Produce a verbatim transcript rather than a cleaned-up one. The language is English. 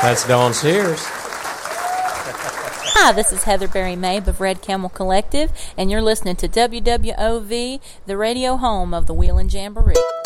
That's Dawn Sears. Hi, this is Heather Berry Mabe of Red Camel Collective, and you're listening to W W O V, the radio home of the Wheelin' Jamboree.